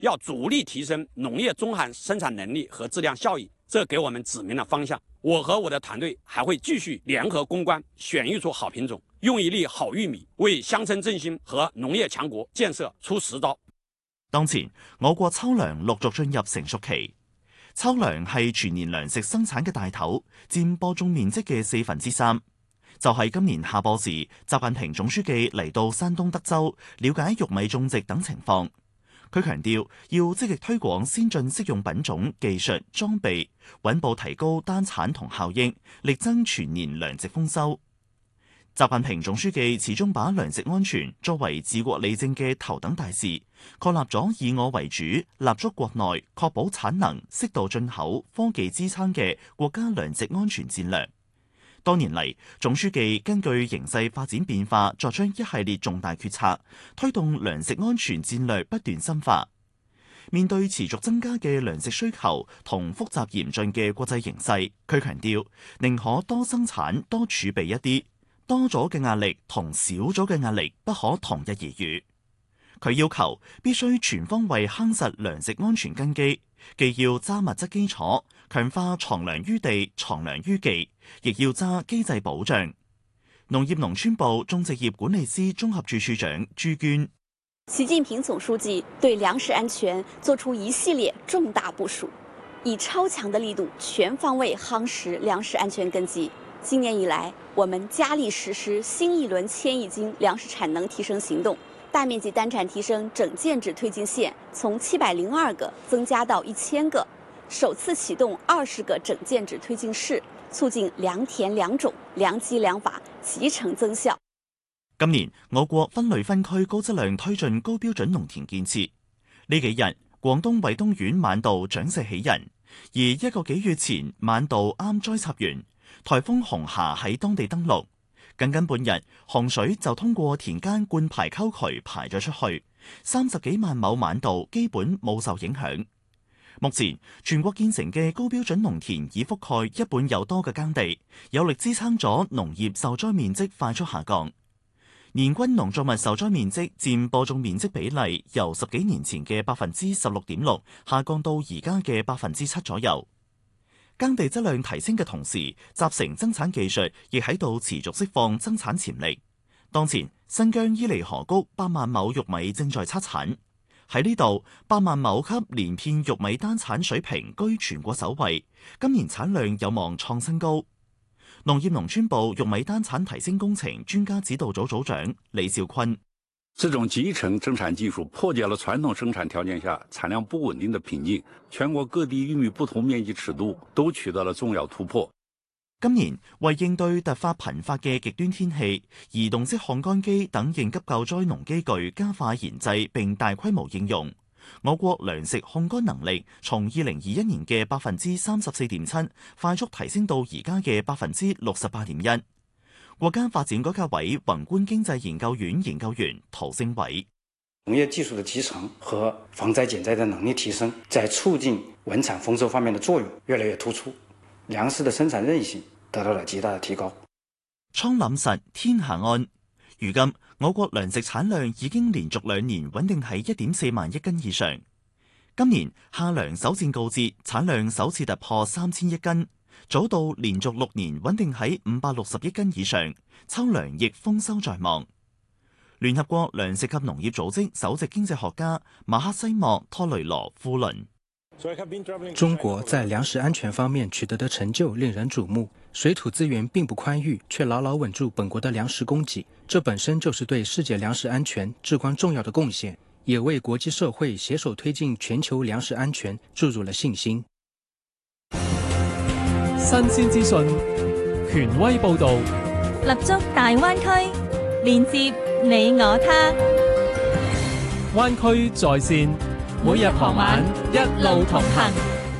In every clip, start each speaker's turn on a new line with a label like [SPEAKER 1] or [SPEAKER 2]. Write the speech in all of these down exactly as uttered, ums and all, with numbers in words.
[SPEAKER 1] 要主力提升农业中含生产能力和质量效益，这给我们指明了方向。我和我的团隊还会繼續聯合攻關，選育出好品種，用一粒好玉米為鄉村振興和農業強國建設出實招。
[SPEAKER 2] 當前，我國秋糧陸續進入成熟期。秋糧係全年糧食生產嘅大頭，佔播種面積嘅四分之三。就係今年夏播時，習近平總書記嚟到山東德州，了解玉米種植等情況。佢強調要積極推廣先進適用品種、技術、裝備，穩步提高單產同效益，力爭全年糧食豐收。習近平總書記始終把糧食安全作為治國理政嘅頭等大事，確立咗以我為主、立足國內、確保產能、適度進口、科技支撐嘅國家糧食安全戰略。多年嚟，總書記根據形勢發展變化，作出一系列重大決策，推動糧食安全戰略不斷深化。面對持續增加嘅糧食需求同複雜嚴峻嘅國際形勢，佢強調寧可多生產多儲備一啲，多咗嘅壓力同少咗嘅壓力不可同日而語。佢要求必須全方位夯實糧食安全根基，既要揸物質基礎，強化藏糧於地、藏糧於技，亦要揸機制保障。農業農村部種植業管理司綜合處處長朱娟：
[SPEAKER 3] 習近平總書記對糧食安全作出一系列重大部署，以超強的力度全方位夯實糧食安全根基。今年以來，我們加力實施新一輪千億斤糧食產能提升行動，大面積單產提升整建制推進線從七百零二個增加到一千個，首次啟動二十個整建制推進室，促進良田良種、良機良法集成增效。
[SPEAKER 2] 今年我國分類分區高質量推進高標準農田建設。呢幾日，廣東惠東縣晚稻長勢喜人，而一個幾月前晚稻啱栽插完，颱風紅霞喺當地登陸，僅僅半日，洪水就通過田間灌排溝渠排咗出去，三十幾萬畝晚稻基本冇受影響。目前全國建成嘅高標準農田已覆蓋一半有多嘅耕地，有力支撐咗農業受災面積快速下降。年均農作物受災面積佔播種面積比例由十幾年前嘅百分之十六點六下降到而家嘅百分之七左右。耕地質量提升嘅同時，集成增產技術亦喺度持續釋放增產潛力。當前新疆伊犁河谷百萬畝玉米正在測產，喺呢度百萬畝級連片玉米單產水平居全國首位，今年產量有望創新高。農業農村部玉米單產提升工程專家指導組組長李兆坤：
[SPEAKER 4] 這種集成增產技術破解了傳統生產條件下產量不穩定的瓶頸，全國各地玉米不同面積尺度都取得了重要突破。
[SPEAKER 2] 今年為應對突發頻發嘅極端天氣，移動式烘乾機等應急救災農機具加快研製並大規模應用。我國糧食烘乾能力從二零二一年嘅百分之三十四點七快速提升到而家嘅百分之六十八點一。國家發展改革委宏觀經濟研究院研究員陶星偉：
[SPEAKER 5] 農業技術的集成和防災減災的能力提升，在促進穩產豐收方面的作用越來越突出，糧食的生產韌性得到了極大的提高。
[SPEAKER 2] 倉廩實天下安。如今我國糧食產量已經連續兩年穩定喺一點四萬億斤以上。今年夏糧首戰告捷，產量首次突破三千億斤。早稻連續六年穩定喺五百六十億斤以上，秋糧亦豐收在望。聯合國糧食及農業組織首席經濟學家馬克西莫托雷羅庫倫：
[SPEAKER 6] 中國在糧食安全方面取得的成就令人矚目，水土資源並不寬裕，卻牢牢穩住本國的糧食供給，這本身就是對世界糧食安全至關重要的貢獻，也為國際社會攜手推進全球糧食安全注入了信心。
[SPEAKER 7] 新鮮資訊，權威報導，
[SPEAKER 8] 立足大灣區，連接你我他。
[SPEAKER 7] 灣區在線，每日傍晚一路同行。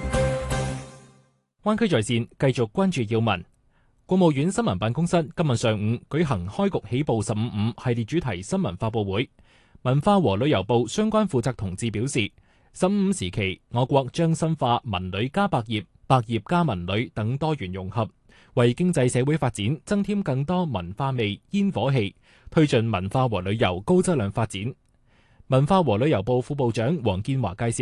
[SPEAKER 7] 灣區在線繼續關注要聞。國務院新聞辦公室今日上午舉行開局起步十五五系列主題新聞發佈會。文化和旅遊部相關負責同志表示，十五五時期我國將深化文旅加百業、百業加文旅等多元融合，為經濟社會發展增添更多文化味、煙火氣，推進文化和旅遊高質量發展。 文化和旅遊部副部長黃建華介紹。